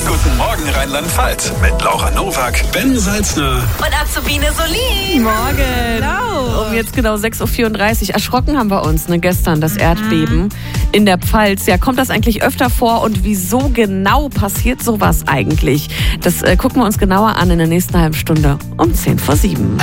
Guten Morgen Rheinland-Pfalz mit Laura Nowak, Ben Salzner und Azubine Solin. Morgen. Hallo. Um jetzt genau 6.34 Uhr. Erschrocken haben wir uns, gestern, das Erdbeben in der Pfalz. Ja, kommt das eigentlich öfter vor und wieso genau passiert sowas eigentlich? Das gucken wir uns genauer an in der nächsten halben Stunde um 6:50.